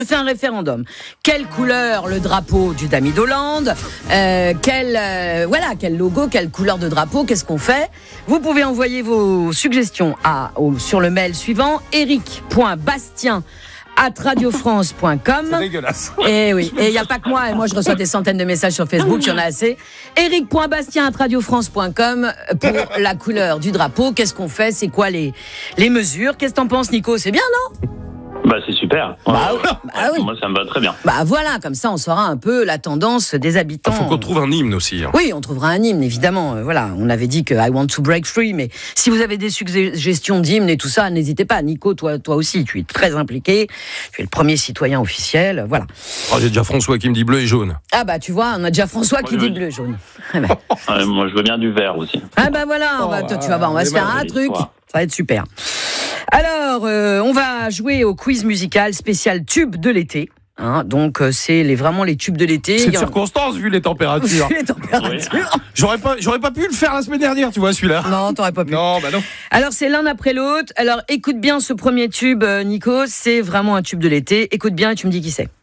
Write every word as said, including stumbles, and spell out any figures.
C'est un référendum. Quelle couleur le drapeau du Dami d'Hollande euh, quel, euh, voilà, quel logo, quelle couleur de drapeau, qu'est-ce qu'on fait? Vous pouvez envoyer vos suggestions à, au, sur le mail suivant, eric point bastien arobase radiofrance point com. C'est dégueulasse. Et oui, et il n'y a pas que moi, et moi je reçois des centaines de messages sur Facebook, il y en a assez. eric point bastien arobase radiofrance point com pour la couleur du drapeau. Qu'est-ce qu'on fait? C'est quoi les, les mesures? Qu'est-ce que t'en penses, Nico? C'est bien, non? Bah c'est super. Bah, oui. bah oui. Moi ça me va très bien. Bah voilà, comme ça on saura un peu la tendance des habitants. Il faut qu'on trouve un hymne aussi. Hein. Oui, on trouvera un hymne, évidemment. Euh, voilà, on avait dit que I want to break free, mais si vous avez des suggestions d'hymne et tout ça, n'hésitez pas. Nico, toi, toi aussi, tu es très impliqué. Tu es le premier citoyen officiel. Voilà. Oh, j'ai déjà François qui me dit bleu et jaune. Ah bah tu vois, on a déjà François moi, qui dit veux... bleu et jaune. Ah bah, ouais, moi je veux bien du vert aussi. ah bah voilà, on va, toi, tu vas voir, on va se faire un truc. Ça va être super. Alors, euh, on va jouer au quiz musical spécial tube de l'été. Hein, donc, euh, c'est les, vraiment les tubes de l'été. C'est une en... circonstance, vu les températures. Vu les températures. Oui. J'aurais pas, j'aurais pas pu le faire la semaine dernière, tu vois, celui-là. Non, t'aurais pas pu. Non, bah non. Alors, c'est l'un après l'autre. Alors, écoute bien ce premier tube, Nico. C'est vraiment un tube de l'été. Écoute bien et tu me dis qui c'est.